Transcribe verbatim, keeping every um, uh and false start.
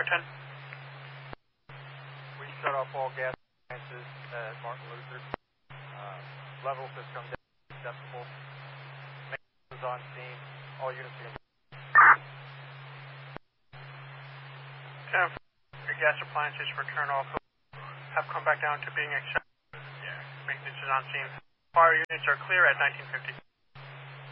Fire ten. We shut off all gas appliances at Martin Luther. Uh, levels have come down acceptable. Maintenance is on scene. All units are in. ten. Your gas appliances for turn off have come back down to being acceptable. Yeah. Maintenance is on scene. Fire units are clear at nineteen fifty.